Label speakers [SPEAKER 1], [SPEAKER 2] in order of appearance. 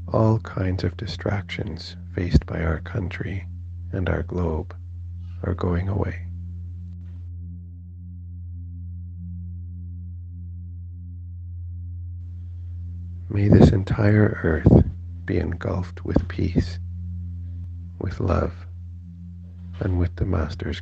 [SPEAKER 1] all kinds of distractions faced by our country and our globe are going away. May this entire earth be engulfed with peace, with love, and with the Master's